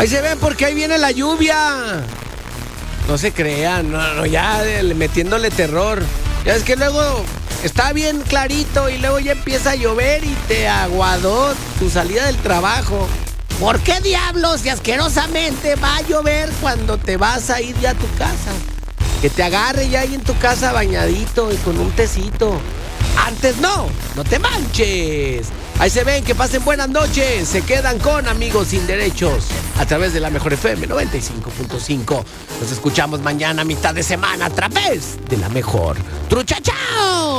Ahí se ven porque ahí viene la lluvia. No se crean, no, ya metiéndole terror. Ya es que luego está bien clarito y luego ya empieza a llover y te aguadó tu salida del trabajo. ¿Por qué diablos y asquerosamente va a llover cuando te vas a ir ya a tu casa? Que te agarre ya ahí en tu casa bañadito y con un tecito. Antes no te manches. Ahí se ven, que pasen buenas noches. Se quedan con Amigos Sin Derechos a través de la Mejor FM 95.5. Nos escuchamos mañana a mitad de semana a través de la Mejor. ¡Trucha, chao!